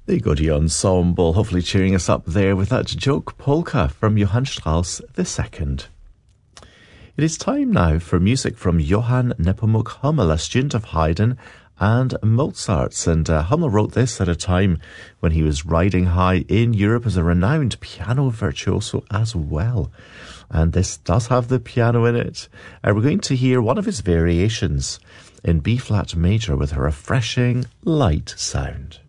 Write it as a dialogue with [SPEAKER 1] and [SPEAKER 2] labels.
[SPEAKER 1] The Goody Ensemble, hopefully cheering us up there with that joke polka from Johann Strauss II. It is time now for music from Johann Nepomuk Hummel, a student of Haydn and Mozart's. And Hummel wrote this at a time when he was riding high in Europe as a renowned piano virtuoso as well. And this does have the piano in it. We're going to hear one of his variations in B-flat major with a refreshing, light sound.